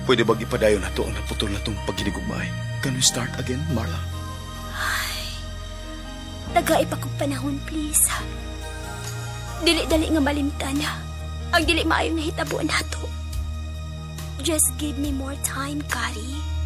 Pwede bang ipadayon na to ang naputol na tong pagginigugmay? Can we start again, Marla? Tagay pa kong panahon, please. Dili-dali nga malimtan. Ang dili maayong nahitabo nato. Just give me more time, Kari.